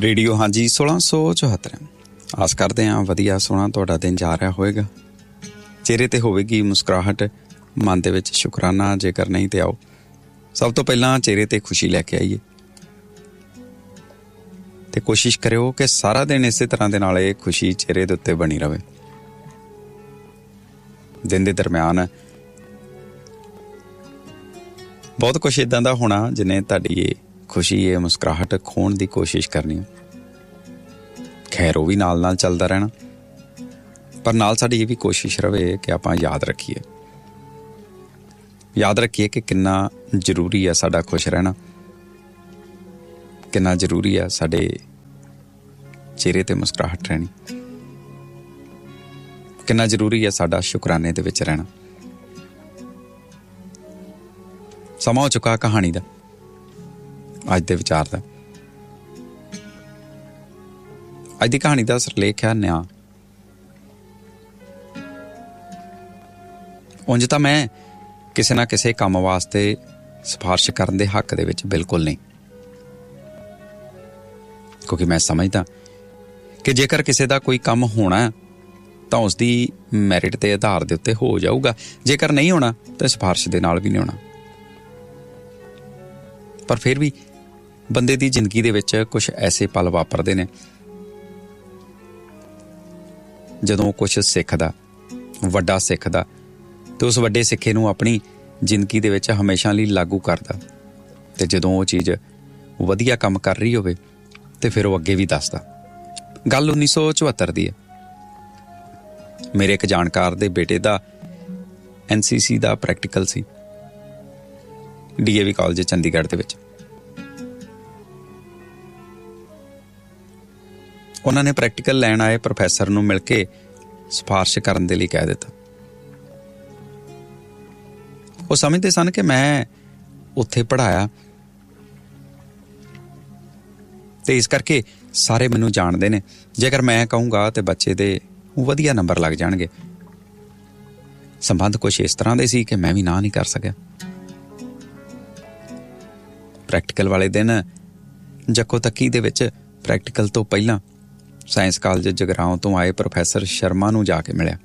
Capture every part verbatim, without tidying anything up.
Radio ਹਾਂਜੀ सोलह सौ चौहत्तर। ਆਸ ਕਰਦੇ ਹਾਂ ਵਧੀਆ ਸੋਹਣਾ ਤੁਹਾਡਾ ਦਿਨ ਜਾ ਰਿਹਾ ਹੋਵੇਗਾ। ਚਿਹਰੇ ਤੇ ਹੋਵੇਗੀ ਮੁਸਕਰਾਹਟ, ਮਨ ਦੇ ਵਿੱਚ ਸ਼ੁਕਰਾਨਾ, ਜੇਕਰ ਨਹੀਂ ਤੇ ਆਓ ਸਭ ਤੋਂ ਪਹਿਲਾਂ ਚਿਹਰੇ ਤੇ ਖੁਸ਼ੀ ਲੈ ਕੇ ਆਈਏ ਤੇ ਕੋਸ਼ਿਸ਼ ਕਰਿਓ ਕਿ ਸਾਰਾ ਦਿਨ ਇਸੇ ਤਰ੍ਹਾਂ ਦੇ ਨਾਲ ਇਹ ਖੁਸ਼ੀ ਚਿਹਰੇ ਦੇ ਉੱਤੇ ਬਣੀ ਰਹੇ। ਦਿਨ ਦੇ ਦਰਮਿਆਨ ਬਹੁਤ ਕੁਛ ਇੱਦਾਂ ਦਾ ਹੋਣਾ ਜਿਹਨੇ ਤੁਹਾਡੀ ਇਹ ਖੁਸ਼ੀ, ਇਹ ਮੁਸਕਰਾਹਟ ਖੋਣ ਦੀ ਕੋਸ਼ਿਸ਼ ਕਰਨੀ। ਖੈਰ ਉਹ ਵੀ ਨਾਲ ਨਾਲ ਚੱਲਦਾ ਰਹਿਣਾ, ਪਰ ਨਾਲ ਸਾਡੀ ਇਹ ਵੀ ਕੋਸ਼ਿਸ਼ ਰਵੇ ਕਿ ਆਪਾਂ ਯਾਦ ਰੱਖੀਏ ਯਾਦ ਰੱਖੀਏ ਕਿ ਕਿੰਨਾ ਜ਼ਰੂਰੀ ਹੈ ਸਾਡਾ ਖੁਸ਼ ਰਹਿਣਾ, ਕਿੰਨਾ ਜ਼ਰੂਰੀ ਹੈ ਸਾਡੇ ਚਿਹਰੇ ਤੇ ਮੁਸਕਰਾਹਟ ਰਹਿਣੀ, ਕਿੰਨਾ ਜ਼ਰੂਰੀ ਹੈ ਸਾਡਾ ਸ਼ੁਕਰਾਨੇ ਦੇ ਵਿੱਚ ਰਹਿਣਾ। ਸਮਾਂ ਹੋ ਚੁੱਕਾ ਕਹਾਣੀ ਦਾ, ਅੱਜ ਦੇ ਵਿਚਾਰ ਦਾ। ਅੱਜ ਦੀ ਕਹਾਣੀ ਦਾ ਸਿਰਲੇਖ ਹੈ ਨਿਆਂ। ਉਂਝ ਤਾਂ ਮੈਂ ਕਿਸੇ ਨਾ ਕਿਸੇ ਕੰਮ ਵਾਸਤੇ ਸਿਫਾਰਿਸ਼ ਕਰਨ ਦੇ ਹੱਕ ਦੇ ਵਿੱਚ ਬਿਲਕੁਲ ਨਹੀਂ, ਕਿਉਂਕਿ ਮੈਂ ਸਮਝਦਾ ਕਿ ਜੇਕਰ ਕਿਸੇ ਦਾ ਕੋਈ ਕੰਮ ਹੋਣਾ ਤਾਂ ਉਸਦੀ ਮੈਰਿਟ ਦੇ ਆਧਾਰ ਦੇ ਉੱਤੇ ਹੋ ਜਾਊਗਾ, ਜੇਕਰ ਨਹੀਂ ਹੋਣਾ ਤਾਂ ਸਿਫਾਰਿਸ਼ ਦੇ ਨਾਲ ਵੀ ਨਹੀਂ ਹੋਣਾ। ਪਰ ਫਿਰ ਵੀ ਬੰਦੇ ਦੀ ਜ਼ਿੰਦਗੀ ਦੇ ਵਿੱਚ ਕੁਝ ਐਸੇ ਪਲ ਵਾਪਰਦੇ ਨੇ ਜਦੋਂ ਕੁਝ ਸਿੱਖਦਾ, ਵੱਡਾ ਸਿੱਖਦਾ ਤੇ ਉਸ ਵੱਡੇ ਸਿੱਖੇ ਨੂੰ ਆਪਣੀ ਜ਼ਿੰਦਗੀ ਦੇ ਵਿੱਚ ਹਮੇਸ਼ਾ ਲਈ ਲਾਗੂ ਕਰਦਾ, ਤੇ ਜਦੋਂ ਉਹ ਚੀਜ਼ ਵਧੀਆ ਕੰਮ ਕਰ ਰਹੀ ਹੋਵੇ ਤੇ ਫਿਰ ਉਹ ਅੱਗੇ ਵੀ ਦੱਸਦਾ। ਗੱਲ ਉੱਨੀ ਸੌ ਚੁਹੱਤਰ ਦੀ ਹੈ। ਮੇਰੇ ਇੱਕ ਜਾਣਕਾਰ ਦੇ ਬੇਟੇ ਦਾ ਐਨ ਸੀ ਸੀ ਦਾ practical C D A we college Chandigarh ਦੇ ਵਿੱਚ। ਉਹਨਾਂ ਨੇ ਪ੍ਰੈਕਟੀਕਲ ਲੈਣ ਆਏ ਪ੍ਰੋਫੈਸਰ ਨੂੰ ਮਿਲ ਕੇ ਸਿਫਾਰਿਸ਼ ਕਰਨ ਦੇ ਲਈ ਕਹਿ ਦਿੱਤਾ। ਉਹ ਸਮਝਦੇ ਸਨ ਕਿ ਮੈਂ ਉੱਥੇ ਪੜ੍ਹਾਇਆ ਤੇ ਇਸ ਕਰਕੇ ਸਾਰੇ ਮੈਨੂੰ ਜਾਣਦੇ ਨੇ, ਜੇਕਰ ਮੈਂ ਕਹੂੰਗਾ ਤੇ ਬੱਚੇ ਦੇ ਵਧੀਆ ਨੰਬਰ ਲੱਗ ਜਾਣਗੇ। ਸੰਬੰਧ ਕੁਛ ਇਸ ਤਰ੍ਹਾਂ ਦੇ ਸੀ ਕਿ ਮੈਂ ਵੀ ਨਾ ਨਹੀਂ ਕਰ ਸਕਿਆ। ਪ੍ਰੈਕਟੀਕਲ ਵਾਲੇ ਦਿਨ ਜੱਕੋ ਤੱਕੀ ਦੇ ਵਿੱਚ ਪ੍ਰੈਕਟੀਕਲ ਤੋਂ ਪਹਿਲਾਂ ਸਾਇੰਸ ਕਾਲਜ ਜਗਰਾਓਂ ਤੋਂ ਆਏ ਪ੍ਰੋਫੈਸਰ ਸ਼ਰਮਾ ਨੂੰ ਜਾ ਕੇ ਮਿਲਿਆ।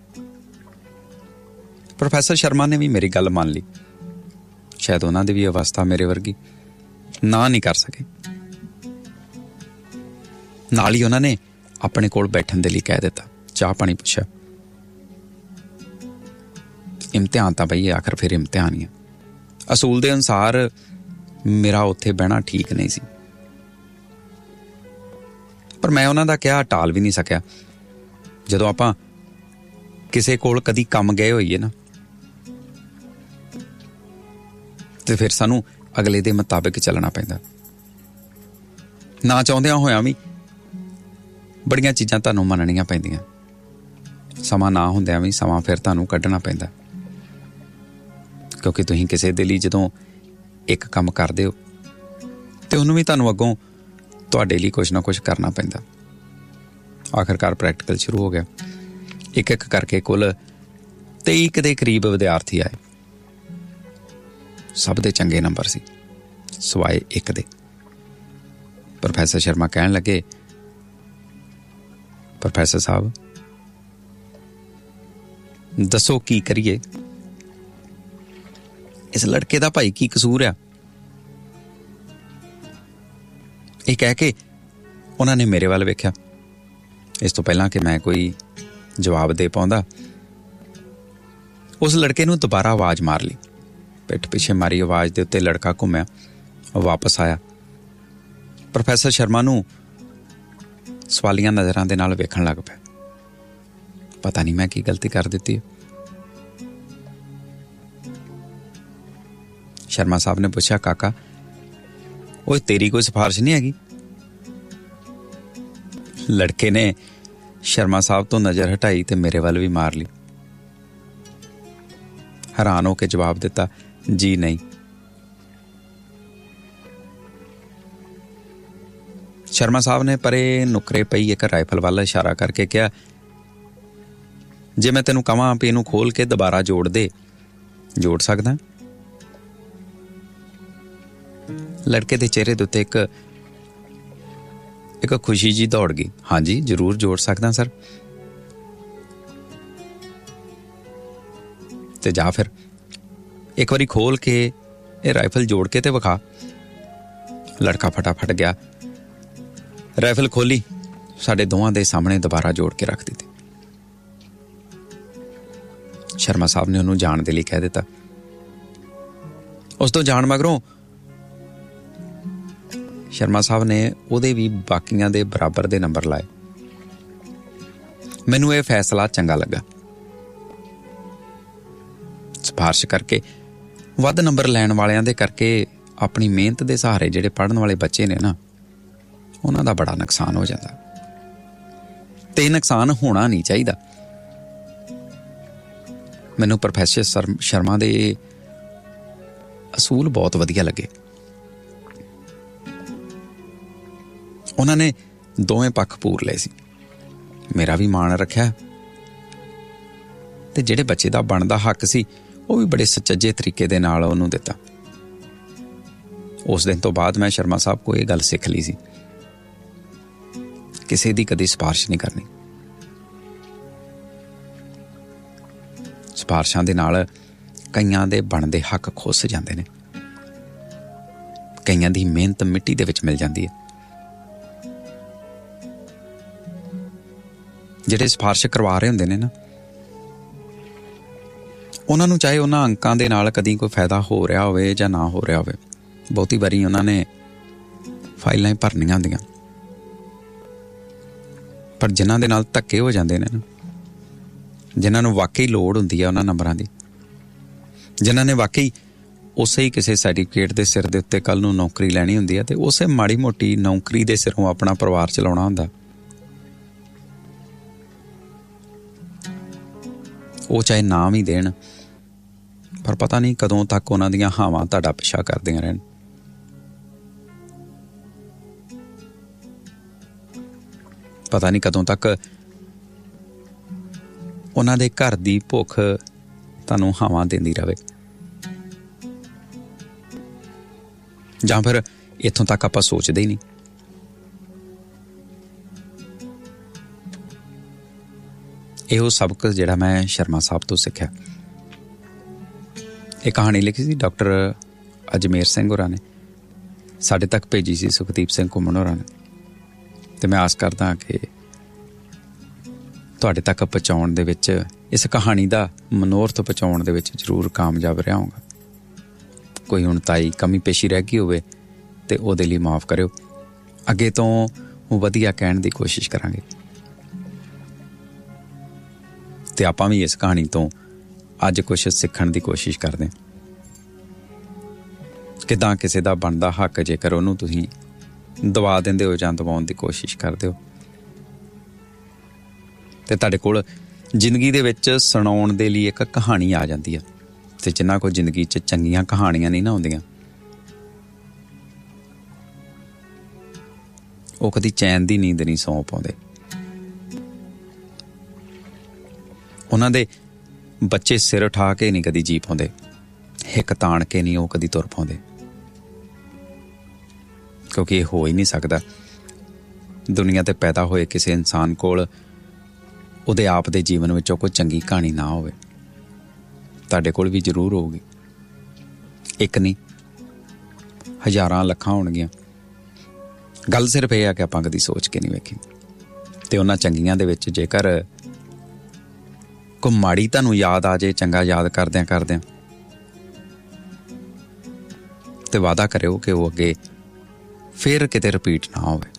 ਪ੍ਰੋਫੈਸਰ ਸ਼ਰਮਾ ਨੇ ਵੀ ਮੇਰੀ ਗੱਲ ਮੰਨ ਲਈ। ਸ਼ਾਇਦ ਉਹਨਾਂ ਦੀ ਵੀ ਅਵਸਥਾ ਮੇਰੇ ਵਰਗੀ, ਨਾ ਨਹੀਂ ਕਰ ਸਕੇ। ਨਾਲ ਹੀ ਉਹਨਾਂ ਨੇ ਆਪਣੇ ਕੋਲ ਬੈਠਣ ਦੇ ਲਈ ਕਹਿ ਦਿੱਤਾ, ਚਾਹ ਪਾਣੀ ਪੁੱਛਿਆ। ਇਮਤਿਹਾਨ ਤਾਂ ਬਈ ਆਖਰ ਫਿਰ ਇਮਤਿਹਾਨ ਹੀ ਆ। ਅਸੂਲ ਦੇ ਅਨੁਸਾਰ ਮੇਰਾ ਉੱਥੇ ਬਹਿਣਾ ਠੀਕ ਨਹੀਂ ਸੀ, ਪਰ ਮੈਂ ਉਹਨਾਂ ਦਾ ਕਿਹਾ ਟਾਲ ਵੀ ਨਹੀਂ ਸਕਿਆ। ਜਦੋਂ ਆਪਾਂ ਕਿਸੇ ਕੋਲ ਕਦੀ ਕੰਮ ਗਏ ਹੋਈਏ ਨਾ, ਤੇ ਫਿਰ ਸਾਨੂੰ ਅਗਲੇ ਦੇ ਮੁਤਾਬਿਕ ਚੱਲਣਾ ਪੈਂਦਾ। ਨਾ ਚਾਹੁੰਦਿਆਂ ਹੋਇਆਂ ਵੀ ਬੜੀਆਂ ਚੀਜ਼ਾਂ ਤੁਹਾਨੂੰ ਮੰਨਣੀਆਂ ਪੈਂਦੀਆਂ। ਸਮਾਂ ਨਾ ਹੁੰਦਿਆਂ ਵੀ ਸਮਾਂ ਫਿਰ ਤੁਹਾਨੂੰ ਕੱਢਣਾ ਪੈਂਦਾ, ਕਿਉਂਕਿ ਤੁਸੀਂ ਕਿਸੇ ਦੇ ਲਈ ਜਦੋਂ ਇੱਕ ਕੰਮ ਕਰਦੇ ਹੋ ਤੇ ਉਹਨੂੰ ਵੀ ਤੁਹਾਨੂੰ ਅੱਗੋਂ ਤੁਹਾਡੇ ਲਈ ਕੁਛ ਨਾ ਕੁਛ ਕਰਨਾ ਪੈਂਦਾ। ਆਖਰਕਾਰ ਪ੍ਰੈਕਟੀਕਲ ਸ਼ੁਰੂ ਹੋ ਗਿਆ। ਇੱਕ ਇੱਕ ਕਰਕੇ ਕੁੱਲ ਤੇਈ ਕੁ ਦੇ ਕਰੀਬ ਵਿਦਿਆਰਥੀ ਆਏ। ਸਭ ਦੇ ਚੰਗੇ ਨੰਬਰ ਸੀ ਸਿਵਾਏ ਇੱਕ ਦੇ। ਪ੍ਰੋਫੈਸਰ ਸ਼ਰਮਾ ਕਹਿਣ ਲੱਗੇ, ਪ੍ਰੋਫੈਸਰ ਸਾਹਿਬ ਦੱਸੋ ਕੀ ਕਰੀਏ? ਇਸ ਲੜਕੇ ਦਾ ਭਾਈ ਕੀ ਕਸੂਰ ਆ? ਇਹ ਕਹਿ ਕੇ ਉਹਨਾਂ ਨੇ ਮੇਰੇ ਵੱਲ ਵੇਖਿਆ। ਇਸ ਤੋਂ ਪਹਿਲਾਂ ਕਿ ਮੈਂ ਕੋਈ ਜਵਾਬ ਦੇ ਪਾਉਂਦਾ, ਉਸ ਲੜਕੇ ਨੂੰ ਦੁਬਾਰਾ ਆਵਾਜ਼ ਮਾਰ ਲਈ। ਪਿੱਠ ਪਿੱਛੇ ਮਾਰੀ ਆਵਾਜ਼ ਦੇ ਉੱਤੇ ਲੜਕਾ ਘੁੰਮਿਆ, ਵਾਪਸ ਆਇਆ। ਪ੍ਰੋਫੈਸਰ ਸ਼ਰਮਾ ਨੂੰ ਸਵਾਲੀਆਂ ਨਜ਼ਰਾਂ ਦੇ ਨਾਲ ਵੇਖਣ ਲੱਗ ਪਿਆ। ਪਤਾ ਨਹੀਂ ਮੈਂ ਕੀ ਗਲਤੀ ਕਰ ਦਿੱਤੀ। ਸ਼ਰਮਾ ਸਾਹਿਬ ਨੇ ਪੁੱਛਿਆ, ਕਾਕਾ ਓਏ ਤੇਰੀ ਕੋਈ ਸਿਫਾਰਿਸ਼ ਨਹੀਂ ਹੈਗੀ? ਲੜਕੇ ਨੇ ਸ਼ਰਮਾ ਸਾਹਿਬ ਤੋਂ ਨਜ਼ਰ ਹਟਾਈ ਤੇ ਮੇਰੇ ਵੱਲ ਵੀ ਮਾਰ ਲਈ। ਹੈਰਾਨ ਹੋ ਕੇ ਜਵਾਬ ਦਿੱਤਾ, ਜੀ ਨਹੀਂ। ਸ਼ਰਮਾ ਸਾਹਿਬ ਨੇ ਪਰੇ ਨੁਕਰੇ ਪਈ ਇੱਕ ਰਾਈਫਲ ਵੱਲ ਇਸ਼ਾਰਾ ਕਰਕੇ ਕਿਹਾ, ਜੇ ਮੈਂ ਤੈਨੂੰ ਕਹਾਂ ਵੀ ਇਹਨੂੰ ਖੋਲ ਕੇ ਦੁਬਾਰਾ ਜੋੜ ਦੇ, ਜੋੜ ਸਕਦਾ? ਲੜਕੇ ਦੇ ਚਿਹਰੇ ਦੇ ਉੱਤੇ ਇੱਕ ਇੱਕ ਖੁਸ਼ੀ ਜੀ ਦੌੜ ਗਈ। ਹਾਂਜੀ ਜ਼ਰੂਰ ਜੋੜ ਸਕਦਾ ਸਰ। ਤੇ ਜਾ ਫਿਰ ਇੱਕ ਵਾਰੀ ਖੋਲ ਕੇ ਇਹ ਰਾਈਫਲ ਜੋੜ ਕੇ ਤੇ ਵਿਖਾ। ਲੜਕਾ ਫਟਾਫਟ ਗਿਆ, ਰਾਈਫਲ ਖੋਲੀ, ਸਾਡੇ ਦੋਵਾਂ ਦੇ ਸਾਹਮਣੇ ਦੁਬਾਰਾ ਜੋੜ ਕੇ ਰੱਖ ਦਿੱਤੀ। ਸ਼ਰਮਾ ਸਾਹਿਬ ਨੇ ਉਹਨੂੰ ਜਾਣ ਦੇ ਲਈ ਕਹਿ ਦਿੱਤਾ। ਉਸ ਤੋਂ ਜਾਣ ਮਗਰੋਂ ਸ਼ਰਮਾ ਸਾਹਿਬ ਨੇ ਉਹਦੇ ਵੀ ਬਾਕੀਆਂ ਦੇ ਬਰਾਬਰ ਦੇ ਨੰਬਰ ਲਾਏ। ਮੈਨੂੰ ਇਹ ਫੈਸਲਾ ਚੰਗਾ ਲੱਗਾ। ਸਿਫਾਰਿਸ਼ ਕਰਕੇ ਵੱਧ ਨੰਬਰ ਲੈਣ ਵਾਲਿਆਂ ਦੇ ਕਰਕੇ ਆਪਣੀ ਮਿਹਨਤ ਦੇ ਸਹਾਰੇ ਜਿਹੜੇ ਪੜ੍ਹਨ ਵਾਲੇ ਬੱਚੇ ਨੇ ਨਾ, ਉਹਨਾਂ ਦਾ ਬੜਾ ਨੁਕਸਾਨ ਹੋ ਜਾਂਦਾ ਤੇ ਇਹ ਨੁਕਸਾਨ ਹੋਣਾ ਨਹੀਂ ਚਾਹੀਦਾ। ਮੈਨੂੰ ਪ੍ਰੋਫੈਸਰ ਸ਼ਰਮਾ ਦੇ ਅਸੂਲ ਬਹੁਤ ਵਧੀਆ ਲੱਗੇ। ਉਹਨਾਂ ਨੇ ਦੋਵੇਂ ਪੱਖ ਪੂਰ ਲਏ ਸੀ, ਮੇਰਾ ਵੀ ਮਾਣ ਰੱਖਿਆ ਤੇ ਜਿਹੜੇ ਬੱਚੇ ਦਾ ਬਣਦਾ ਹੱਕ ਸੀ ਉਹ ਵੀ ਬੜੇ ਸੁਚੱਜੇ ਤਰੀਕੇ ਦੇ ਨਾਲ ਉਹਨੂੰ ਦਿੱਤਾ। ਉਸ ਦਿਨ ਤੋਂ ਬਾਅਦ ਮੈਂ ਸ਼ਰਮਾ ਸਾਹਿਬ ਕੋਲ ਇਹ ਗੱਲ ਸਿੱਖ ਲਈ ਸੀ, ਕਿਸੇ ਦੀ ਕਦੀ ਸਿਫਾਰਿਸ਼ ਨਹੀਂ ਕਰਨੀ। ਸਿਫਾਰਿਸ਼ਾਂ ਦੇ ਨਾਲ ਕਈਆਂ ਦੇ ਬਣਦੇ ਹੱਕ ਖੁੱਸ ਜਾਂਦੇ ਨੇ, ਕਈਆਂ ਦੀ ਮਿਹਨਤ ਮਿੱਟੀ ਦੇ ਵਿੱਚ ਮਿਲ ਜਾਂਦੀ ਹੈ। ਜਿਹੜੇ ਸਿਫਾਰਿਸ਼ ਕਰਵਾ ਰਹੇ ਹੁੰਦੇ ਨੇ ਨਾ, ਉਹਨਾਂ ਨੂੰ ਚਾਹੇ ਉਹਨਾਂ ਅੰਕਾਂ ਦੇ ਨਾਲ ਕਦੀ ਕੋਈ ਫਾਇਦਾ ਹੋ ਰਿਹਾ ਹੋਵੇ ਜਾਂ ਨਾ ਹੋ ਰਿਹਾ ਹੋਵੇ, ਬਹੁਤੀ ਵਾਰੀ ਉਹਨਾਂ ਨੇ ਫਾਈਲਾਂ ਹੀ ਭਰਨੀਆਂ ਹੁੰਦੀਆਂ। ਪਰ ਜਿਨ੍ਹਾਂ ਦੇ ਨਾਲ ਧੱਕੇ ਹੋ ਜਾਂਦੇ ਨੇ ਨਾ, ਜਿਨ੍ਹਾਂ ਨੂੰ ਵਾਕਈ ਲੋੜ ਹੁੰਦੀ ਹੈ ਉਹਨਾਂ ਨੰਬਰਾਂ ਦੀ, ਜਿਨ੍ਹਾਂ ਨੇ ਵਾਕਈ ਉਸੇ ਹੀ ਕਿਸੇ ਸਰਟੀਫਿਕੇਟ ਦੇ ਸਿਰ ਦੇ ਉੱਤੇ ਕੱਲ੍ਹ ਨੂੰ ਨੌਕਰੀ ਲੈਣੀ ਹੁੰਦੀ ਹੈ ਤੇ ਉਸੇ ਮਾੜੀ ਮੋਟੀ ਨੌਕਰੀ ਦੇ ਸਿਰੋਂ ਆਪਣਾ ਪਰਿਵਾਰ ਚਲਾਉਣਾ ਹੁੰਦਾ, ਉਹ ਚਾਹੇ ਨਾਮ ਹੀ ਦੇਣ ਪਰ ਪਤਾ ਨਹੀਂ ਕਦੋਂ ਤੱਕ ਉਹਨਾਂ ਦੀਆਂ ਹਾਵਾਂ ਤੁਹਾਡਾ ਪਿੱਛਾ ਕਰਦੀਆਂ ਰਹਿਣ। ਪਤਾ ਨਹੀਂ ਕਦੋਂ ਤੱਕ ਉਹਨਾਂ ਦੇ ਘਰ ਦੀ ਭੁੱਖ ਤੁਹਾਨੂੰ ਹਾਵਾਂ ਦਿੰਦੀ ਰਹੇ। ਜਾਂ ਫਿਰ ਇੱਥੋਂ ਤੱਕ ਆਪਾਂ ਸੋਚਦੇ ਹੀ ਨਹੀਂ। ਇਹੋ ਸਬਕ ਜਿਹੜਾ ਮੈਂ ਸ਼ਰਮਾ ਸਾਹਿਬ ਤੋਂ ਸਿੱਖਿਆ। ਇਹ ਕਹਾਣੀ ਲਿਖੀ ਸੀ ਡਾਕਟਰ ਅਜਮੇਰ ਸਿੰਘ ਹੋਰਾਂ ਨੇ, ਸਾਡੇ ਤੱਕ ਭੇਜੀ ਸੀ ਸੁਖਦੀਪ ਸਿੰਘ ਘੁੰਮਣ ਹੋਰਾਂ ਨੇ, ਤੇ ਮੈਂ ਆਸ ਕਰਦਾ ਕਿ ਤੁਹਾਡੇ ਤੱਕ ਪਹੁੰਚਾਉਣ ਦੇ ਵਿੱਚ, ਇਸ ਕਹਾਣੀ ਦਾ ਮਨੋਰਥ ਪਹੁੰਚਾਉਣ ਦੇ ਵਿੱਚ ਜ਼ਰੂਰ ਕਾਮਯਾਬ ਰਿਹਾ ਹੋਊਗਾ। ਕੋਈ ਹੁਣ ਤਾਈ ਕਮੀ ਪੇਸ਼ੀ ਰਹਿ ਗਈ ਹੋਵੇ ਤੇ ਉਹਦੇ ਲਈ ਮਾਫ਼ ਕਰਿਓ। ਅੱਗੇ ਤੋਂ ਵਧੀਆ ਕਹਿਣ ਦੀ ਕੋਸ਼ਿਸ਼ ਕਰਾਂਗੇ ਤੇ ਆਪਾਂ ਵੀ ਇਸ ਕਹਾਣੀ ਤੋਂ ਅੱਜ ਕੁਛ ਸਿੱਖਣ ਦੀ ਕੋਸ਼ਿਸ਼ ਕਰਦੇ ਹਾਂ। ਕਿੱਦਾਂ ਕਿਸੇ ਦਾ ਬਣਦਾ ਹੱਕ ਜੇਕਰ ਉਹਨੂੰ ਤੁਸੀਂ ਦਬਾ ਦਿੰਦੇ ਹੋ ਜਾਂ ਦਬਾਉਣ ਦੀ ਕੋਸ਼ਿਸ਼ ਕਰਦੇ ਹੋ ਤੇ ਤੁਹਾਡੇ ਕੋਲ ਜ਼ਿੰਦਗੀ ਦੇ ਵਿੱਚ ਸੁਣਾਉਣ ਦੇ ਲਈ ਇੱਕ ਕਹਾਣੀ ਆ ਜਾਂਦੀ ਹੈ। ਤੇ ਜਿਨ੍ਹਾਂ ਕੋਲ ਜ਼ਿੰਦਗੀ 'ਚ ਚੰਗੀਆਂ ਕਹਾਣੀਆਂ ਨਹੀਂ ਨਾ ਹੁੰਦੀਆਂ, ਉਹ ਕਦੀ ਚੈਨ ਦੀ ਨੀਂਦ ਨਹੀਂ ਸੌਂ ਪਾਉਂਦੇ। ਉਹਨਾਂ ਦੇ ਬੱਚੇ ਸਿਰ ਉਠਾ ਕੇ ਨਹੀਂ ਕਦੀ ਜੀ ਪਾਉਂਦੇ, ਹਿੱਕ ਤਾਣ ਕੇ ਨਹੀਂ ਉਹ ਕਦੀ ਤੁਰ ਪਾਉਂਦੇ, ਕਿਉਂਕਿ ਇਹ ਹੋ ਹੀ ਨਹੀਂ ਸਕਦਾ। ਦੁਨੀਆ ਤੇ ਪੈਦਾ ਹੋਏ ਕਿਸੇ ਇਨਸਾਨ ਕੋਲ ਉਹਦੇ ਆਪ ਦੇ ਜੀਵਨ ਵਿੱਚੋਂ ਕੋਈ ਚੰਗੀ ਕਹਾਣੀ ਨਾ ਹੋਵੇ। ਤੁਹਾਡੇ ਕੋਲ ਵੀ ਜ਼ਰੂਰ ਹੋਊਗੀ, ਇੱਕ ਨਹੀਂ ਹਜ਼ਾਰਾਂ ਲੱਖਾਂ ਹੋਣਗੀਆਂ। ਗੱਲ ਸਿਰਫ ਇਹ ਆ ਕਿ ਆਪਾਂ ਕਦੀ ਸੋਚ ਕੇ ਨਹੀਂ ਵੇਖੀ। ਤੇ ਉਹਨਾਂ ਚੰਗੀਆਂ ਦੇ ਵਿੱਚ ਜੇਕਰ ਕੋਈ ਮਾੜੀ ਤੁਹਾਨੂੰ ਯਾਦ ਆ ਜੇ, ਚੰਗਾ ਯਾਦ ਕਰਦਿਆਂ ਕਰਦਿਆਂ, ਤੇ ਵਾਅਦਾ ਕਰਿਓ ਕਿ ਉਹ ਅੱਗੇ ਫਿਰ ਕਿਤੇ ਰਿਪੀਟ ਨਾ ਹੋਵੇ।